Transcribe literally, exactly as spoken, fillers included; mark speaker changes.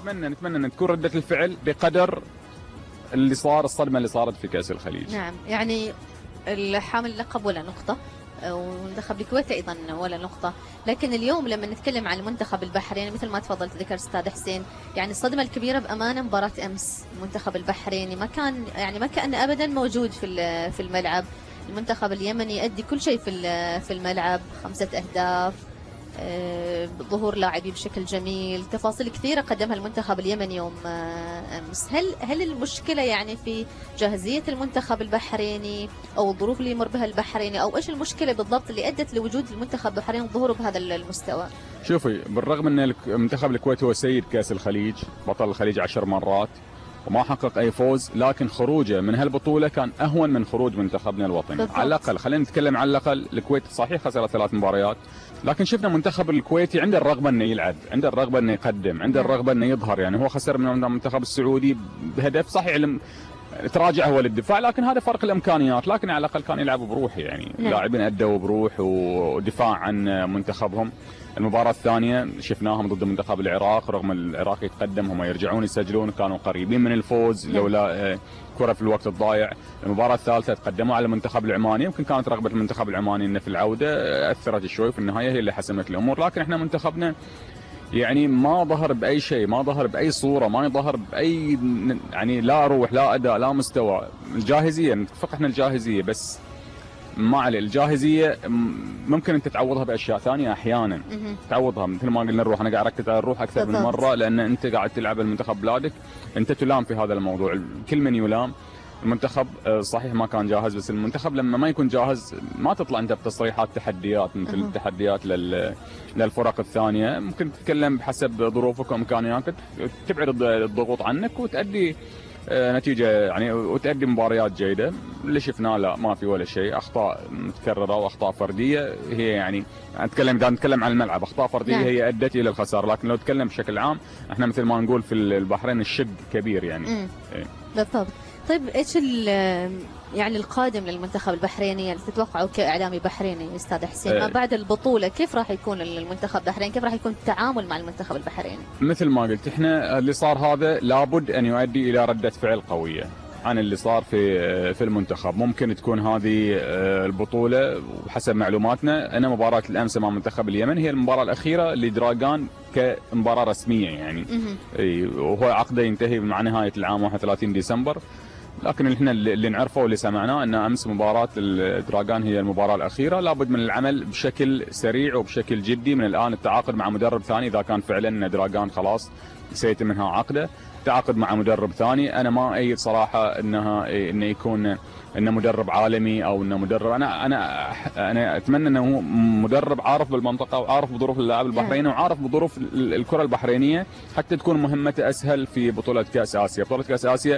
Speaker 1: نتمنى نتمنى ان تكون رده الفعل بقدر اللي صار، الصدمه اللي صارت في كاس الخليج.
Speaker 2: نعم، يعني الحامل اللقب ولا نقطه، ومنتخب الكويت ايضا ولا نقطه، لكن اليوم لما نتكلم عن المنتخب البحريني مثل ما تفضلت ذكر استاذ حسين، يعني الصدمه الكبيره بامانه مباراه امس. المنتخب البحريني ما كان يعني ما كان ابدا موجود في في الملعب. المنتخب اليمني يؤدي كل شيء في في الملعب، خمسه اهداف، ظهور لاعبي بشكل جميل، تفاصيل كثيره قدمها المنتخب اليمني يوم امس. هل هل المشكله يعني في جاهزيه المنتخب البحريني او الظروف اللي يمر بها البحريني، او ايش المشكله بالضبط اللي ادت لوجود المنتخب البحريني وظهوره بهذا المستوى؟
Speaker 1: شوفي، بالرغم ان منتخب الكويت هو سيد كاس الخليج، بطل الخليج عشر مرات وما حقق اي فوز، لكن خروجه من هالبطوله كان اهون من خروج منتخبنا الوطني. بالضبط. على الاقل خلينا نتكلم على الاقل، الكويت صحيح خسر ثلاث مباريات، لكن شفنا منتخب الكويتي عنده الرغبه انه يلعب، عنده الرغبه انه يقدم، عنده الرغبه انه يظهر. يعني هو خسر من المنتخب السعودي بهدف صحيح، لم تراجع هو للدفاع، لكن هذا فرق الامكانيات، لكن على الاقل كان يلعب بروح. يعني اللاعبين ادوا بروح ودفاع عن منتخبهم. المباراة الثانية شفناهم ضد منتخب العراق، رغم العراق يتقدم هم يرجعون يسجلون، كانوا قريبين من الفوز لولا كرة في الوقت الضايع. المباراة الثالثة تقدموا على المنتخب العماني، يمكن كانت رغبة المنتخب العماني انه في العودة اثرت شوي، في النهاية هي اللي حسمت الامور. لكن احنا منتخبنا يعني ما ظهر باي شيء، ما ظهر باي صورة، ما ظهر باي يعني لا روح لا اداء لا مستوى. الجاهزية نتفق احنا الجاهزية، بس ما عليه. الجاهزيه ممكن انت تعوضها باشياء ثانيه احيانا، تعوضها مثل ما قلنا الروح. انا قاعد اركز على الروح اكثر من مره، لان انت قاعد تلعب المنتخب بلادك، انت تلام في هذا الموضوع، كل من يلام. المنتخب صحيح ما كان جاهز، بس المنتخب لما ما يكون جاهز ما تطلع انت بتصريحات تحديات مثل التحديات لل للفرق الثانيه. ممكن تتكلم بحسب ظروفك وامكانياتك، تبعد الضغوط عنك وتؤدي نتيجة يعني وتؤدي مباريات جيدة. اللي شفناه لا، ما في ولا شيء، أخطاء متكررة وأخطاء فردية هي يعني نتكلم إذا نتكلم عن الملعب، أخطاء فردية نعم. هي أدت إلى الخسارة، لكن لو نتكلم بشكل عام احنا مثل ما نقول في البحرين الشق كبير يعني.
Speaker 2: إيه. بالضبط. طيب ايش يعني القادم للمنتخب البحريني اللي تتوقعه كاعلامي بحريني استاذ حسين ما بعد البطوله؟ كيف راح يكون المنتخب البحريني، كيف راح يكون التعامل مع المنتخب البحريني؟
Speaker 1: مثل ما قلت احنا اللي صار هذا لابد ان يؤدي الى رده فعل قويه عن اللي صار في في المنتخب. ممكن تكون هذه البطوله وحسب معلوماتنا ان مباراه الامس مع منتخب اليمن هي المباراه الاخيره لدراغان كمباراه رسميه يعني. وهو عقده ينتهي مع نهايه العام واحد وثلاثين ديسمبر، لكن احنا اللي نعرفه واللي سمعناه ان امس مباراه الدراغان هي المباراه الاخيره. لابد من العمل بشكل سريع وبشكل جدي من الان، التعاقد مع مدرب ثاني اذا كان فعلا دراغان خلاص سيتم منها عقده، تعاقد مع مدرب ثاني. انا ما ايد صراحه انها انه يكون انه مدرب عالمي او انه مدرب، انا انا انا اتمنى انه مدرب عارف بالمنطقه وعارف بظروف اللاعب البحريني وعارف بظروف الكره البحرينيه، حتى تكون مهمته اسهل في بطوله كاس اسيا. بطوله كاس اسيا